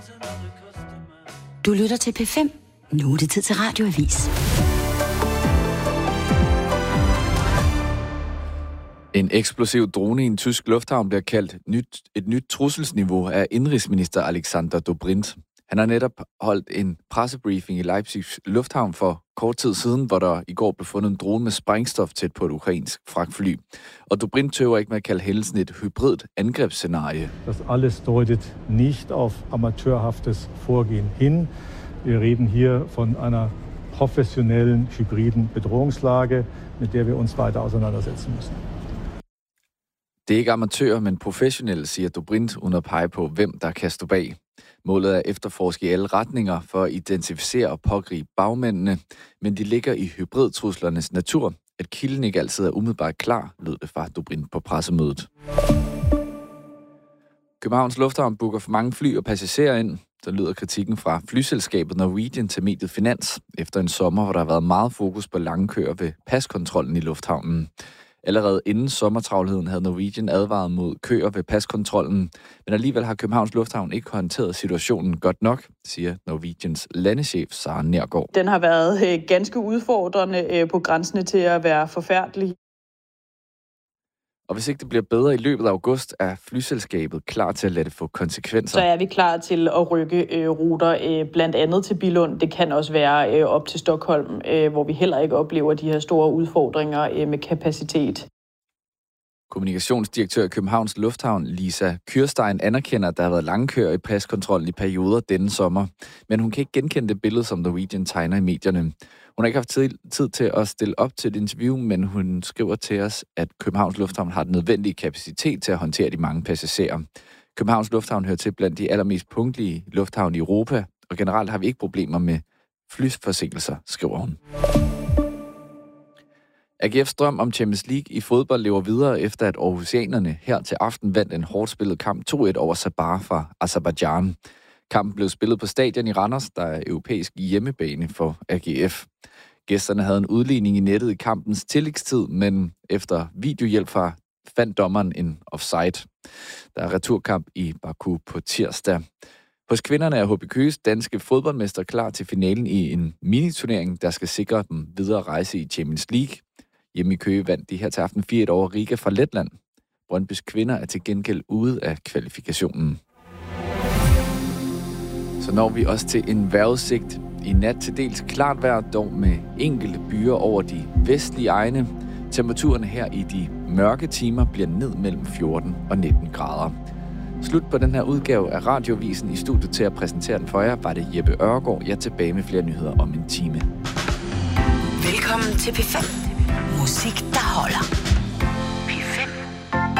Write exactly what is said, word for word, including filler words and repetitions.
Du lytter til P fem. Nu er det tid til Radioavis. En eksplosiv drone i en tysk lufthavn bliver kaldt nyt, et nyt trusselsniveau af indrigsminister Alexander Dobrindt. Han har netop holdt en pressebriefing i Leipzigs lufthavn for kort tid siden, hvor der i går blev fundet en drone med sprængstof tæt på et ukrainsk fragtfly. Og Dobrindt tøver ikke med at kalde hændelsen et hybridt angrebsscenarie. Das alles deutet nicht auf amatørhaftes Vorgehen hin. Wir reden hier von einer professionellen, hybriden Bedrohungslage, mit der wir uns weiter auseinandersetzen müssen. Det er ikke amatører, men professionelle, siger Dobrindt, uden at pege på, hvem der kan stå bag. Målet er at efterforske i alle retninger for at identificere og pågribe bagmændene, men de ligger i hybridtruslernes natur. At kilden ikke altid er umiddelbart klar, lød det fra Dobrindt på pressemødet. Københavns Lufthavn booker for mange fly og passagerer ind. Så lyder kritikken fra flyselskabet Norwegian til mediet Finans, efter en sommer, hvor der har været meget fokus på lange køer ved paskontrollen i lufthavnen. Allerede inden sommertravlheden havde Norwegian advaret mod køer ved paskontrollen, men alligevel har Københavns Lufthavn ikke håndteret situationen godt nok, siger Norwegians landechef Sara Nergård. Den har været øh, ganske udfordrende øh, på grænsene til at være forfærdelig. Og hvis ikke det bliver bedre i løbet af august, er flyselskabet klar til at lade det få konsekvenser. Så er vi klar til at rykke øh, ruter øh, blandt andet til Billund. Det kan også være øh, op til Stockholm, øh, hvor vi heller ikke oplever de her store udfordringer øh, med kapacitet. Kommunikationsdirektør i Københavns Lufthavn, Lisa Kyrstein, anerkender, at der har været lange køer i paskontrollen i perioder denne sommer. Men hun kan ikke genkende det billede, som Norwegian tegner i medierne. Hun har ikke haft tid, tid til at stille op til et interview, men hun skriver til os, at Københavns Lufthavn har den nødvendige kapacitet til at håndtere de mange passagerer. Københavns Lufthavn hører til blandt de allermest punktlige lufthavne i Europa, og generelt har vi ikke problemer med flyforsinkelser, skriver hun. A G F's drøm om Champions League i fodbold lever videre, efter at aarhusianerne her til aften vandt en hårdt spillet kamp to et over Sabah fra Aserbajdsjan. Kampen blev spillet på stadion i Randers, der er europæisk hjemmebane for A G F. Gæsterne havde en udligning i nettet i kampens tillægstid, men efter videohjælp fra fandt dommeren en offside. Der er returkamp i Baku på tirsdag. Hos kvinderne er H B Køges danske fodboldmester klar til finalen i en miniturnering, der skal sikre dem videre rejse i Champions League. Hjemme i Køge vandt de her til aften fire et over Riga fra Letland. Brøndbys kvinder er til gengæld ude af kvalifikationen. Så når vi også til en vejrudsigt. I nat til dels klart vejr, dog med enkelte byer over de vestlige egne. Temperaturen her i de mørke timer bliver ned mellem fjorten og nitten grader. Slut på den her udgave af Radiovisen. I studiet til at præsentere den for jer var det Jeppe Ørgaard. Jeg er tilbage med flere nyheder om en time. Velkommen til P fem. Musik